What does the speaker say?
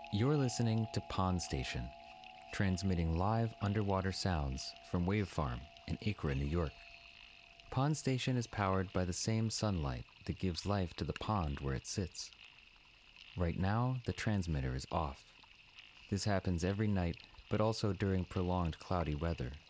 You're listening to Pond Station, transmitting live underwater sounds from Wave Farm in Acra, New York. Pond Station is powered by the same sunlight that gives life to the pond where it sits. Right now, the transmitter is off. This happens every night, but also during prolonged cloudy weather,